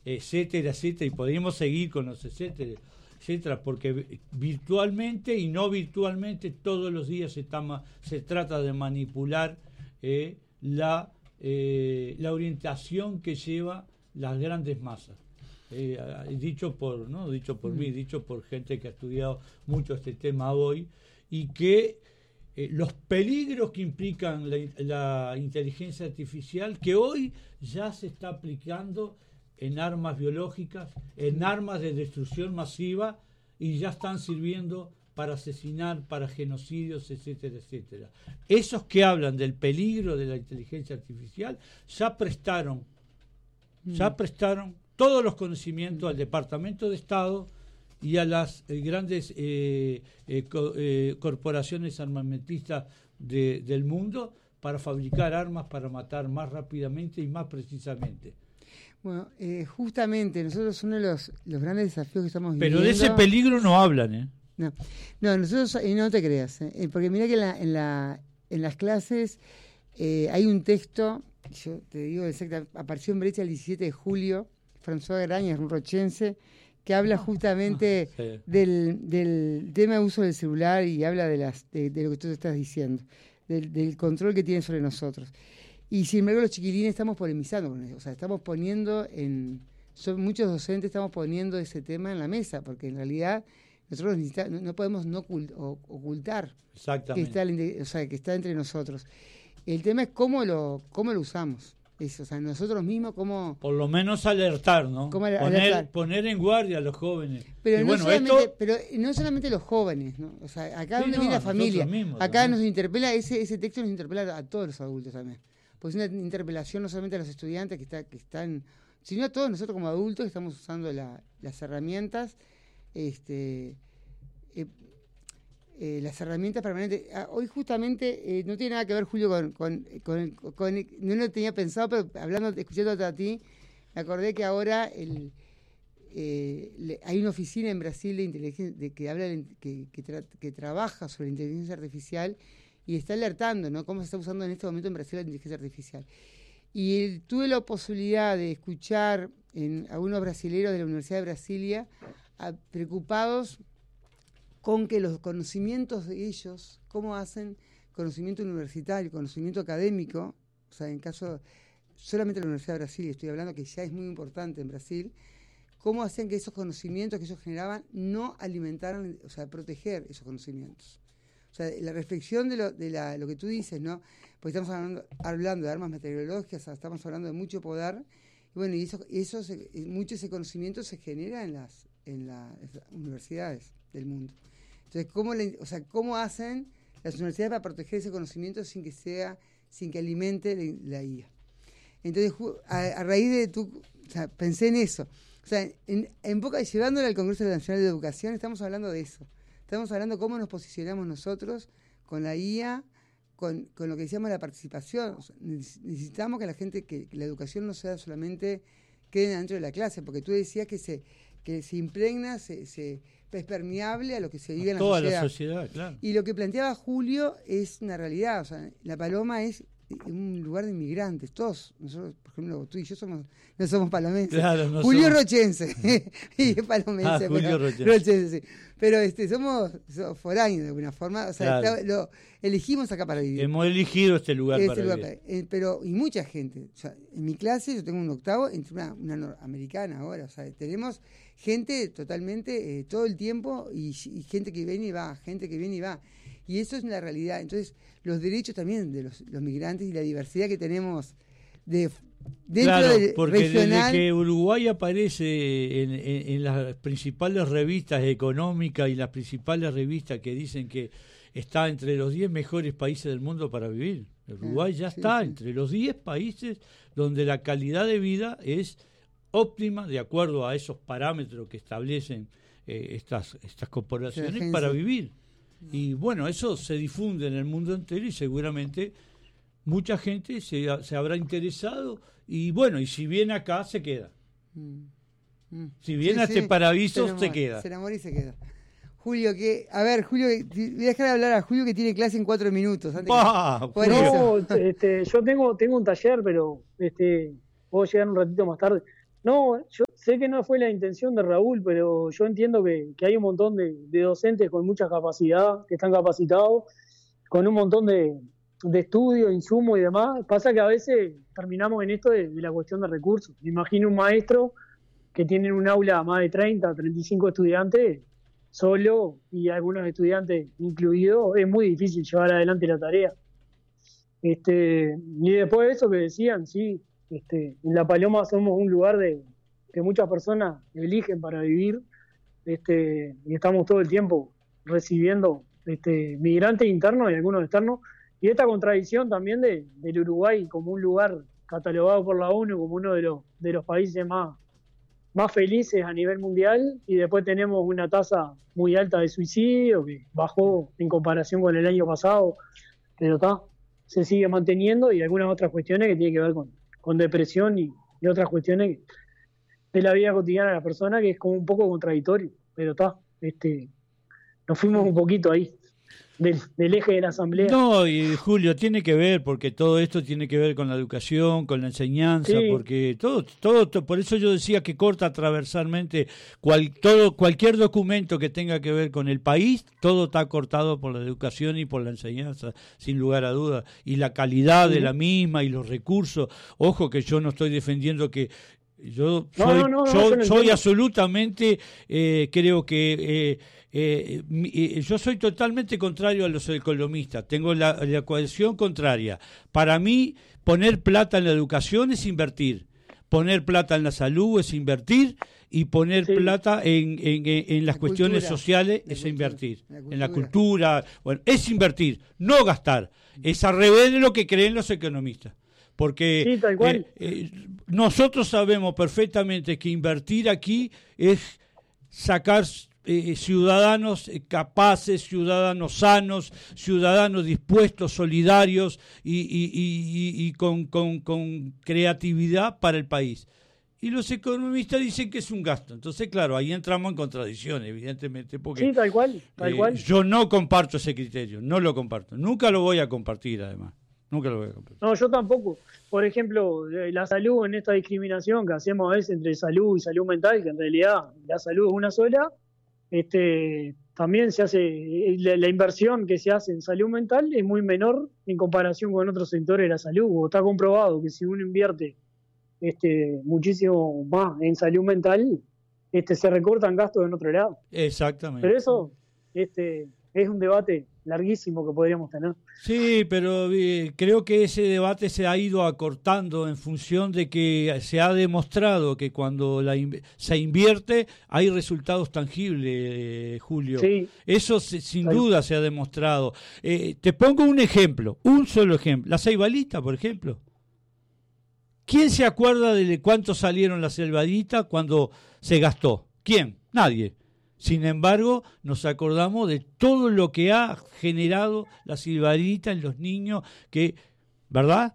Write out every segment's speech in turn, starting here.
etcétera, etcétera, y podríamos seguir con los etcétera, etcétera, porque virtualmente y no virtualmente todos los días se trata de manipular la orientación que lleva las grandes masas. Dicho por mí, dicho por gente que ha estudiado mucho este tema hoy, y que los peligros que implican la inteligencia artificial, que hoy ya se está aplicando en armas biológicas, en armas de destrucción masiva, y ya están sirviendo para asesinar, para genocidios, etcétera, etcétera. Esos que hablan del peligro de la inteligencia artificial ya prestaron todos los conocimientos al Departamento de Estado y a las grandes corporaciones armamentistas del mundo para fabricar armas para matar más rápidamente y más precisamente. Bueno, justamente nosotros uno de los grandes desafíos que estamos viviendo... Pero de ese peligro no hablan, No, nosotros, no te creas, porque mira que en las clases hay un texto, yo te digo exactamente, apareció en Brecha el 17 de julio, François Graña, un rochense, que habla justamente del tema de uso del celular y habla de lo que tú estás diciendo, del control que tiene sobre nosotros. Y sin embargo los chiquilines estamos polemizando con eso, o sea, estamos poniendo muchos docentes estamos poniendo ese tema en la mesa, porque en realidad nosotros no podemos ocultar que está entre nosotros. El tema es cómo lo usamos. Eso, o sea, nosotros mismos cómo... Por lo menos alertar, ¿no? Poner en guardia a los jóvenes. Pero no solamente los jóvenes, ¿no? O sea, acá donde viene la familia, acá también nos interpela, ese texto nos interpela a todos los adultos también. Pues es una interpelación no solamente a los estudiantes que están, sino a todos nosotros como adultos que estamos usando las herramientas, las herramientas permanentes. Hoy justamente no tiene nada que ver, Julio, no lo tenía pensado, pero escuchándote a ti, me acordé que ahora hay una oficina en Brasil de inteligencia que trabaja sobre la inteligencia artificial y está alertando, ¿no?, cómo se está usando en este momento en Brasil la inteligencia artificial. Y tuve la posibilidad de escuchar a algunos brasileños de la Universidad de Brasilia preocupados con que los conocimientos de ellos, cómo hacen conocimiento universitario, conocimiento académico, o sea, en caso solamente de la Universidad de Brasilia, estoy hablando que ya es muy importante en Brasil, cómo hacían que esos conocimientos que ellos generaban no alimentaran, o sea, proteger esos conocimientos. O sea, la reflexión de lo que tú dices, ¿no? Porque estamos hablando de armas meteorológicas, estamos hablando de mucho poder, y bueno, mucho ese conocimiento se genera en las universidades del mundo. Entonces, ¿cómo hacen las universidades para proteger ese conocimiento sin que alimente la IA? Entonces, a raíz de pensé en eso. O sea, llevándolo al Congreso Nacional de Educación, estamos hablando de eso. Estamos hablando de cómo nos posicionamos nosotros con la IA, con lo que decíamos la participación. O sea, necesitamos que la educación no sea solamente quede dentro de la clase, porque tú decías que se impregna, es permeable a lo que se vive en la sociedad. Toda la sociedad, claro. Y lo que planteaba Julio es una realidad. O sea, La Paloma es un lugar de inmigrantes, todos. Nosotros, por ejemplo, tú y yo no somos palomenses. Claro, Julio rochense y palomense. Julio rochense, sí. Pero somos foráneos de alguna forma. O sea, claro, lo elegimos acá para vivir. Hemos elegido este lugar para vivir. Y mucha gente. O sea, en mi clase yo tengo un octavo entre una norteamericana ahora. O sea, tenemos gente totalmente todo el tiempo y gente que viene y va, Y eso es la realidad. Entonces, los derechos también de los migrantes y la diversidad que tenemos dentro del porque regional. Desde que Uruguay aparece en las principales revistas económicas y las principales revistas que dicen que está entre los 10 mejores países del mundo para vivir. Uruguay ya está entre los 10 países donde la calidad de vida es óptima de acuerdo a esos parámetros que establecen estas corporaciones para vivir. Y bueno, eso se difunde en el mundo entero y seguramente mucha gente se habrá interesado y bueno, y si viene acá se queda. Si viene a este paraíso se queda. Se enamora y se queda. Julio, voy a dejar de hablar a Julio que tiene clase en 4 minutos. Yo tengo un taller, pero puedo llegar un ratito más tarde. No, yo sé que no fue la intención de Raúl, pero yo entiendo que hay un montón de docentes con mucha capacidad, que están capacitados, con un montón de estudio, insumo y demás. Pasa que a veces terminamos en esto de la cuestión de recursos. Me imagino un maestro que tiene un aula más de 30, 35 estudiantes solo y algunos estudiantes incluidos, es muy difícil llevar adelante la tarea. Y después de eso que decían, sí, en La Paloma somos un lugar que muchas personas eligen para vivir, y estamos todo el tiempo recibiendo migrantes internos y algunos externos, y esta contradicción también del Uruguay como un lugar catalogado por la ONU como uno de los países más felices a nivel mundial, y después tenemos una tasa muy alta de suicidio que bajó en comparación con el año pasado, pero se sigue manteniendo, y algunas otras cuestiones que tienen que ver con depresión y otras cuestiones de la vida cotidiana de la persona, que es como un poco contradictorio, pero nos fuimos un poquito ahí del eje de la asamblea. No, y Julio, tiene que ver, porque todo esto tiene que ver con la educación, con la enseñanza, Sí. porque todo, por eso yo decía que corta transversalmente cualquier documento que tenga que ver con el país, todo está cortado por la educación y por la enseñanza, sin lugar a dudas, y la calidad de la misma y los recursos. Ojo que yo no estoy defendiendo que yo soy absolutamente, creo que yo soy totalmente contrario a los economistas, tengo la cohesión contraria. Para mí, poner plata en la educación es invertir, poner plata en la salud es invertir, y poner plata en las cuestiones sociales es invertir, en la cultura, bueno, es invertir, no gastar. Es al revés de lo que creen los economistas. Porque sí, tal cual. Nosotros sabemos perfectamente que invertir aquí es sacar ciudadanos capaces, ciudadanos sanos, ciudadanos dispuestos, solidarios y con creatividad para el país. Y los economistas dicen que es un gasto. Entonces, claro, ahí entramos en contradicción, evidentemente, porque sí, tal cual. Yo no comparto ese criterio, no lo comparto. Nunca lo voy a compartir, además. Nunca lo voy a compartir. No, yo tampoco. Por ejemplo, la salud, en esta discriminación que hacemos a veces entre salud y salud mental, que en realidad la salud es una sola, también se hace, la inversión que se hace en salud mental es muy menor en comparación con otros sectores de la salud. O está comprobado que si uno invierte muchísimo más en salud mental, se recortan gastos en otro lado. Exactamente. Pero eso es un debate larguísimo que podríamos tener. Sí, pero creo que ese debate se ha ido acortando en función de que se ha demostrado que cuando se invierte hay resultados tangibles, Julio. Sí. Eso sin duda se ha demostrado. Te pongo un ejemplo, un solo ejemplo. La Ceibalita, por ejemplo. ¿Quién se acuerda de cuánto salieron las Ceibalitas cuando se gastó? ¿Quién? Nadie. Sin embargo, nos acordamos de todo lo que ha generado la Ceibalita en los niños, ¿verdad?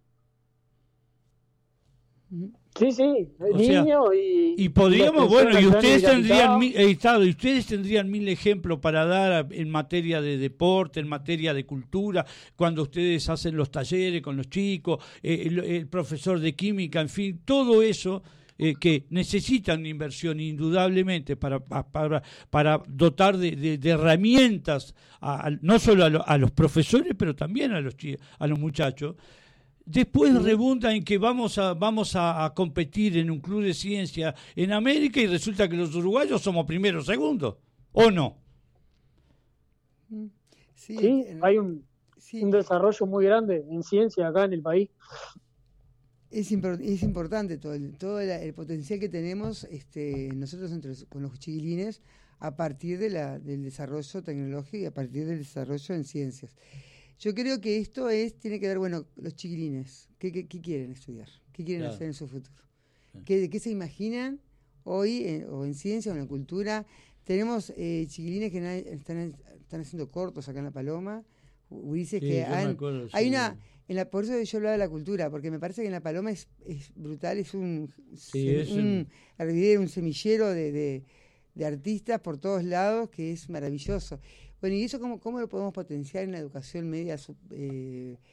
Sí, niños y podríamos, y ustedes tendrían mil ejemplos para dar en materia de deporte, en materia de cultura, cuando ustedes hacen los talleres con los chicos, el profesor de química, en fin, todo eso. Que necesitan inversión indudablemente para dotar de herramientas no solo a los profesores, pero también a los muchachos. Después rebunda en que vamos a competir en un club de ciencia en América y resulta que los uruguayos somos primeros o segundos, ¿o no? Sí, hay un desarrollo muy grande en ciencia acá en el país. Es importante todo el potencial que tenemos nosotros con los chiquilines a partir del desarrollo tecnológico y a partir del desarrollo en ciencias. Yo creo que esto tiene que ver, los chiquilines, ¿qué quieren estudiar? ¿Qué quieren hacer en su futuro? ¿De qué se imaginan hoy o en ciencia o en la cultura? Tenemos chiquilines que están haciendo cortos acá en La Paloma, gurises que por eso yo hablaba de la cultura, porque me parece que en La Paloma es brutal, es un semillero de artistas por todos lados que es maravilloso. Bueno, ¿y eso cómo lo podemos potenciar en la educación media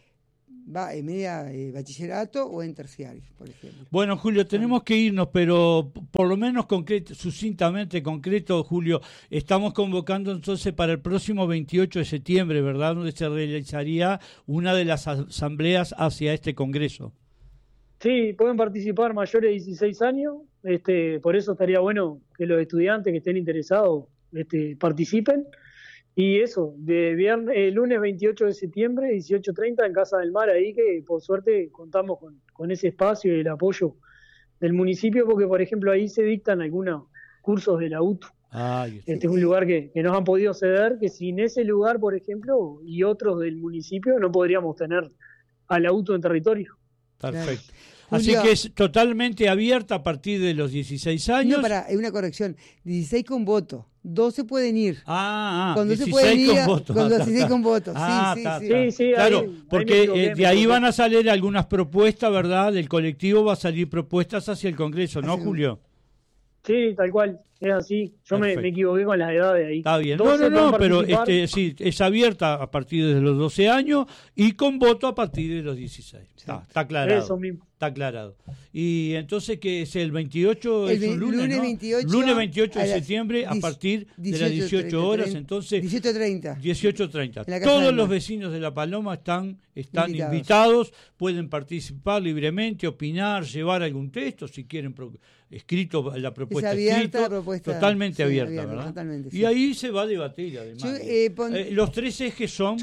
bachillerato o en terciario, por ejemplo. Bueno, Julio, tenemos que irnos, pero por lo menos sucintamente concreto, Julio, estamos convocando entonces para el próximo 28 de septiembre, ¿verdad?, donde se realizaría una de las asambleas hacia este congreso. Sí, pueden participar mayores de 16 años, por eso estaría bueno que los estudiantes que estén interesados participen. Y eso, lunes 28 de septiembre, 18:30 en Casa del Mar, ahí que por suerte contamos con ese espacio y el apoyo del municipio, porque por ejemplo ahí se dictan algunos cursos de la UTU. Es un lugar que nos han podido ceder, que sin ese lugar, por ejemplo, y otros del municipio, no podríamos tener a la UTU en territorio. Perfecto. Así que es totalmente abierta a partir de los 16 años. No, hay una corrección, 16 con voto. 12 pueden ir. Con 16 con voto. Con 16 con votos. Sí, claro, porque de ahí van a salir algunas propuestas, ¿verdad? Del colectivo va a salir propuestas hacia el Congreso, ¿no, Julio? Sí, tal cual, es así. Yo me equivoqué con las edades ahí. Está bien. No, pero sí, es abierta a partir de los 12 años y con voto a partir de los 16. Está aclarado. Eso mismo. Está aclarado. Y entonces, que es el 28, es un lunes, ¿no? 28, lunes 28 de septiembre a partir de las 18 horas. Entonces, 18:30. 18:30. Todos los vecinos de La Paloma están invitados, pueden participar libremente, opinar, llevar algún texto, si quieren escrito, la propuesta escrita, totalmente abierta, ¿verdad? Totalmente, sí. Y ahí se va a debatir, además. Los 3 ejes son,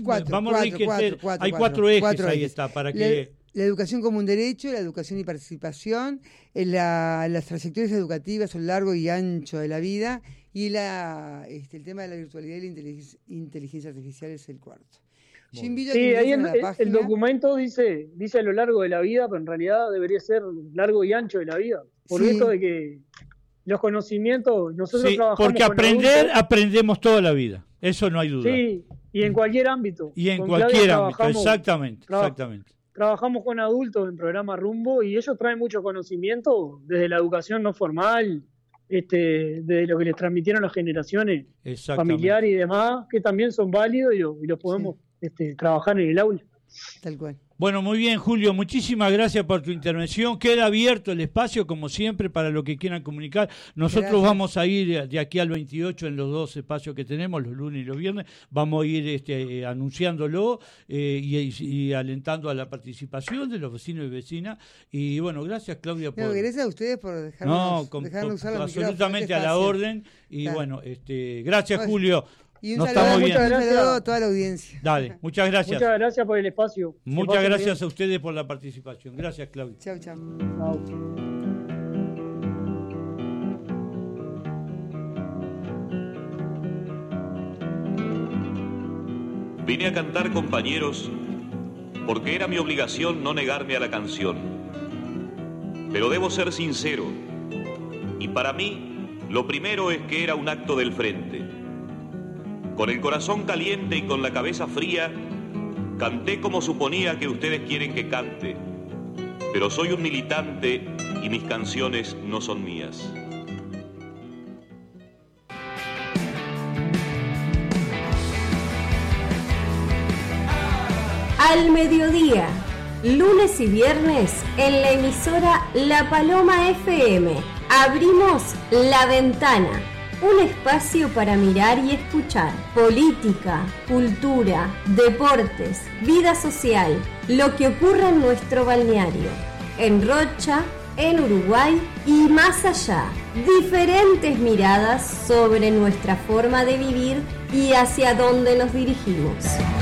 hay 4 ejes, ahí está, para que... La educación como un derecho, la educación y participación, las trayectorias educativas a lo largo y ancho de la vida, y el tema de la virtualidad y la inteligencia artificial es el cuarto. Yo invito a que ahí el documento dice a lo largo de la vida, pero en realidad debería ser largo y ancho de la vida. Por esto de que los conocimientos, nosotros trabajamos porque aprendemos toda la vida, eso no hay duda. Sí, y en cualquier ámbito. Y en cualquier ámbito, exactamente. Trabajamos con adultos en programa Rumbo y ellos traen mucho conocimiento desde la educación no formal, desde lo que les transmitieron las generaciones familiares y demás, que también son válidos y los podemos trabajar en el aula. Tal cual. Bueno, muy bien, Julio, muchísimas gracias por tu intervención. Queda abierto el espacio, como siempre, para lo que quieran comunicar. Nosotros vamos a ir de aquí al 28 en los 2 espacios que tenemos, los lunes y los viernes. Vamos a ir anunciándolo y alentando a la participación de los vecinos y vecinas. Y bueno, gracias, Claudia. Gracias a ustedes por dejarnos usar absolutamente a la orden. Y bueno, gracias, Julio. Y un saludo a toda la audiencia. Dale, muchas gracias. Muchas gracias por el espacio. Muchas gracias a ustedes por la participación. Gracias, Claudia. Chao, chao. Vine a cantar, compañeros, porque era mi obligación no negarme a la canción. Pero debo ser sincero, y para mí lo primero es que era un acto del frente. Con el corazón caliente y con la cabeza fría, canté como suponía que ustedes quieren que cante, pero soy un militante y mis canciones no son mías. Al mediodía, lunes y viernes, en la emisora La Paloma FM, abrimos La Ventana. Un espacio para mirar y escuchar política, cultura, deportes, vida social, lo que ocurre en nuestro balneario, en Rocha, en Uruguay y más allá. Diferentes miradas sobre nuestra forma de vivir y hacia dónde nos dirigimos.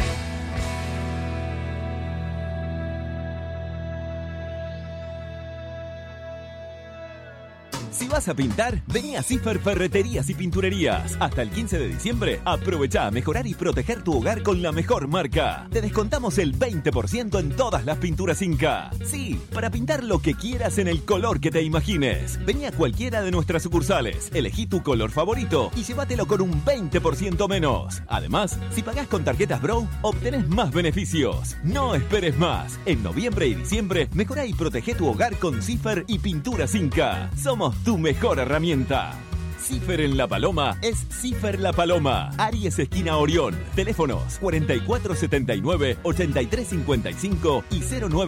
Si vas a pintar, vení a Cifer Ferreterías y Pinturerías. Hasta el 15 de diciembre, aprovecha a mejorar y proteger tu hogar con la mejor marca. Te descontamos el 20% en todas las pinturas Inca. Sí, para pintar lo que quieras en el color que te imagines. Vení a cualquiera de nuestras sucursales, elegí tu color favorito y llévatelo con un 20% menos. Además, si pagás con tarjetas Bro, obtenés más beneficios. No esperes más. En noviembre y diciembre, mejora y protege tu hogar con Cifer y Pinturas Inca. Somos tu mejor herramienta. Cifer en La Paloma es Cifer La Paloma. Aries esquina Orión. Teléfonos 4479-8355 y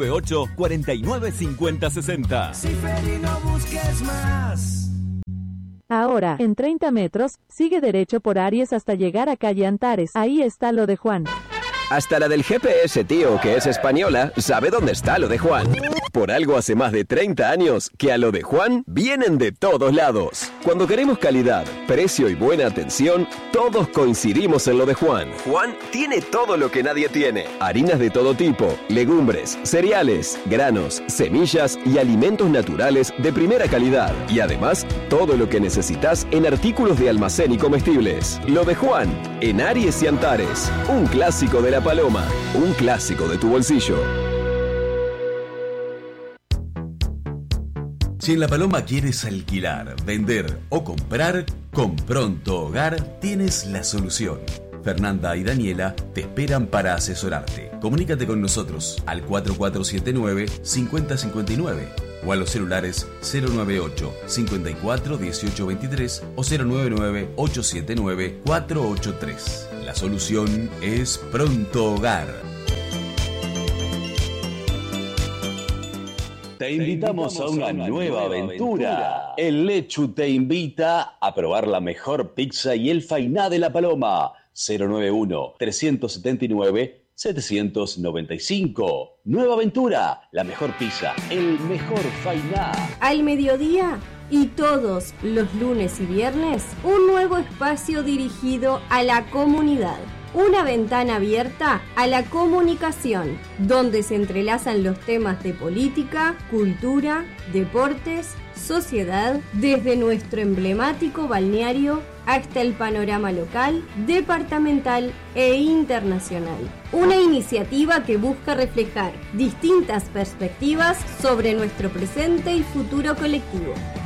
098-495060. Cifer y no busques más. Ahora, en 30 metros, sigue derecho por Aries hasta llegar a calle Antares. Ahí está lo de Juan. Hasta la del GPS, tío, que es española, sabe dónde está lo de Juan. Por algo hace más de 30 años que a lo de Juan vienen de todos lados. Cuando queremos calidad, precio y buena atención, todos coincidimos en lo de Juan. Juan tiene todo lo que nadie tiene. Harinas de todo tipo, legumbres, cereales, granos, semillas y alimentos naturales de primera calidad. Y además, todo lo que necesitas en artículos de almacén y comestibles. Lo de Juan, en Aries y Antares. Un clásico de La Paloma, un clásico de tu bolsillo. Si en La Paloma quieres alquilar, vender o comprar, con Pronto Hogar tienes la solución. Fernanda y Daniela te esperan para asesorarte. Comunícate con nosotros al 4479-5059 o a los celulares 098 54 18 23 o 099 879 483. La solución es Pronto Hogar. Te invitamos a una nueva aventura. El Lechu te invita a probar la mejor pizza y el fainá de La Paloma. 091-379-795. Nueva aventura, la mejor pizza, el mejor fainá. Al mediodía y todos los lunes y viernes, un nuevo espacio dirigido a la comunidad. Una ventana abierta a la comunicación, donde se entrelazan los temas de política, cultura, deportes, sociedad, desde nuestro emblemático balneario hasta el panorama local, departamental e internacional. Una iniciativa que busca reflejar distintas perspectivas sobre nuestro presente y futuro colectivo.